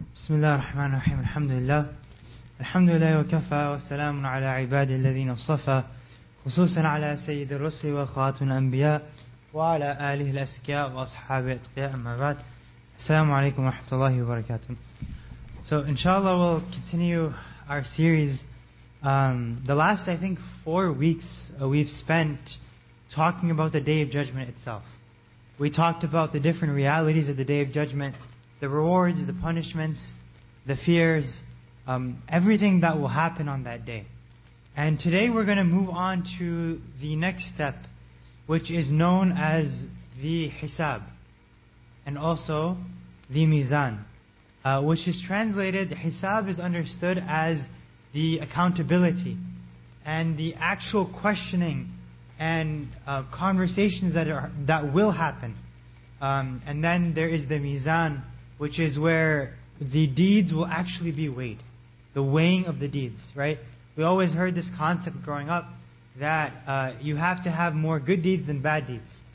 بسم الله الرحمن الرحيم الحمد لله وكفى والسلام على عباده الذين اصطفى خصوصا على سيد الرسل وخاتم الأنبياء وعلى آله الأزكياء وأصحابه الأتقياء أما بعد السلام عليكم ورحمة الله وبركاته. So inshallah we'll continue our series. The last 4 weeks we've spent talking about the Day of Judgment itself. We talked about the different realities of the Day of Judgment, the rewards, the punishments, the fears, everything that will happen on that day. And today we're going to move on to the next step, which is known as the Hisab, and also the Mizan, which is translated, Hisab is understood as the accountability and the actual questioning and conversations that will happen. And then there is the Mizan, which is where the deeds will actually be weighed. The weighing of the deeds, right? We always heard this concept growing up that you have to have more good deeds than bad deeds.